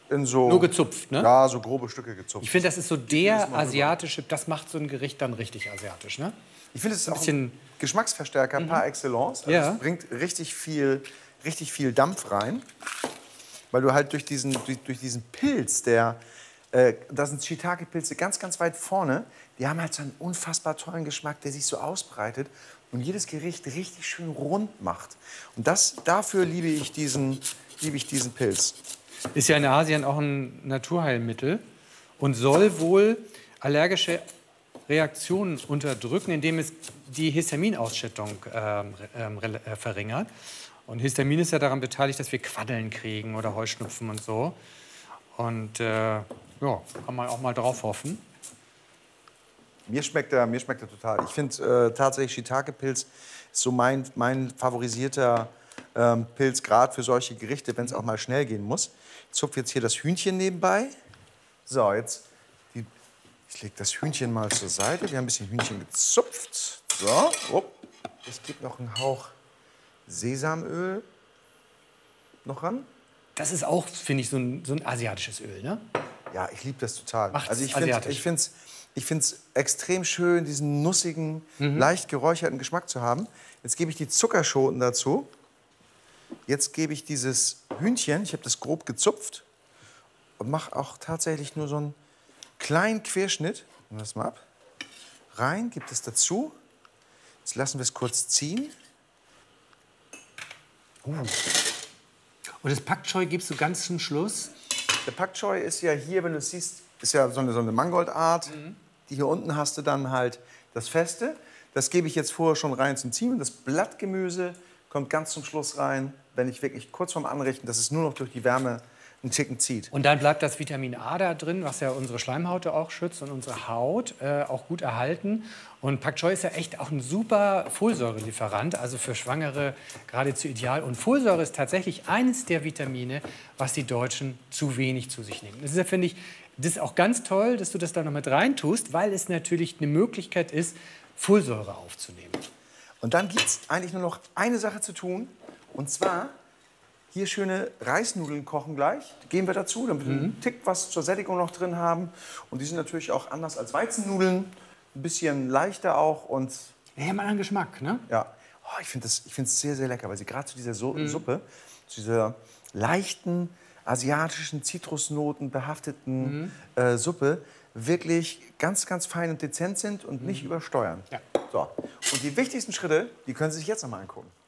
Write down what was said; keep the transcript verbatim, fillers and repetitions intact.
in so... Nur gezupft, ne? Ja, so grobe Stücke gezupft. Ich finde, das ist so der asiatische, das macht so ein Gericht dann richtig asiatisch, ne? Ich finde, es ist ein auch bisschen ein Geschmacksverstärker mhm. par excellence. Also ja. Es bringt richtig viel, richtig viel Dampf rein. Weil du halt durch diesen, durch, durch diesen Pilz, der... Äh, da sind Shiitake-Pilze ganz, ganz weit vorne. Die haben halt so einen unfassbar tollen Geschmack, der sich so ausbreitet und jedes Gericht richtig schön rund macht. Und das, dafür liebe ich diesen, liebe ich diesen Pilz. Ist ja in Asien auch ein Naturheilmittel und soll wohl allergische Reaktionen unterdrücken, indem es die Histaminausschüttung ähm, äh, verringert. Und Histamin ist ja daran beteiligt, dass wir Quaddeln kriegen oder Heuschnupfen und so. Und äh, ja, kann man auch mal drauf hoffen. Mir schmeckt er, mir schmeckt er total. Ich finde äh, tatsächlich Shiitake-Pilz ist so mein, mein favorisierter ähm, Pilz, gerade für solche Gerichte, wenn es auch mal schnell gehen muss. Ich zupfe jetzt hier das Hühnchen nebenbei. So, jetzt, die, ich lege das Hühnchen mal zur Seite. Wir haben ein bisschen Hühnchen gezupft. So, upp. Ich gebe noch einen Hauch Sesamöl noch ran. Das ist auch, finde ich, so ein, so ein asiatisches Öl, ne? Ja, ich liebe das total. Macht's also ich finde ich find's, ich find's extrem schön, diesen nussigen, mhm. leicht geräucherten Geschmack zu haben. Jetzt gebe ich die Zuckerschoten dazu. Jetzt gebe ich dieses Hühnchen, ich habe das grob gezupft und mache auch tatsächlich nur so einen kleinen Querschnitt. Nehmen wir das mal ab. Rein, gibt es dazu. Jetzt lassen wir es kurz ziehen. Uh. Und das Pak Choi gibst du ganz zum Schluss? Der Pak Choi ist ja hier, wenn du es siehst, ist ja so eine, so eine Mangoldart. Mhm. Die hier unten hast du dann halt das Feste. Das gebe ich jetzt vorher schon rein zum Ziehen. Das Blattgemüse kommt ganz zum Schluss rein, wenn ich wirklich kurz vorm Anrichten, dass es nur noch durch die Wärme einen Ticken zieht. Und dann bleibt das Vitamin A da drin, was ja unsere Schleimhaut auch schützt und unsere Haut äh, auch gut erhalten. Und Pak Choi ist ja echt auch ein super Folsäurelieferant, also für Schwangere geradezu ideal. Und Folsäure ist tatsächlich eines der Vitamine, was die Deutschen zu wenig zu sich nehmen. Das ist ja, finde ich, das ist auch ganz toll, dass du das da noch mit rein tust, weil es natürlich eine Möglichkeit ist, Folsäure aufzunehmen. Und dann gibt es eigentlich nur noch eine Sache zu tun, und zwar hier schöne Reisnudeln kochen gleich. Die geben wir dazu, damit wir mhm. einen Tick was zur Sättigung noch drin haben. Und die sind natürlich auch anders als Weizennudeln, ein bisschen leichter auch und... Ja, mal einen Geschmack, ne? Ja. Oh, ich finde es sehr, sehr lecker, weil sie gerade zu dieser so mhm. Suppe, zu dieser leichten, asiatischen, Zitrusnoten behafteten mhm. äh, Suppe wirklich ganz, ganz fein und dezent sind und mhm. nicht übersteuern. Ja. So. Und die wichtigsten Schritte, die können Sie sich jetzt noch mal angucken.